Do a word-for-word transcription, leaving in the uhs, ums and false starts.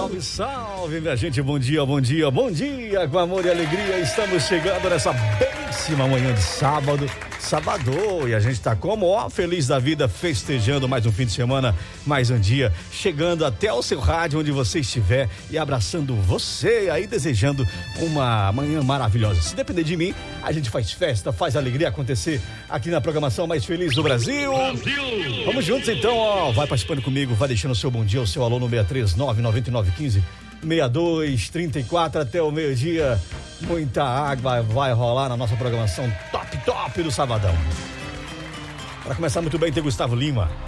Salve, salve, minha gente, bom dia, bom dia, bom dia, com amor e alegria, estamos chegando nessa belíssima manhã de sábado, sabadão, e a gente tá como, ó, feliz da vida, festejando mais um fim de semana, mais um dia, chegando até o seu rádio, onde você estiver, e abraçando você aí, desejando uma manhã maravilhosa. Se depender de mim, a gente faz festa, faz alegria acontecer aqui na programação mais feliz do Brasil. Brasil. Vamos juntos então, ó, vai participando comigo, vai deixando o seu bom dia, o seu alô no seis três nove, nove nove um cinco, seis dois três quatro até o meio-dia. Muita água vai rolar na nossa programação top, top do sabadão. Para começar muito bem, tem Gustavo Lima.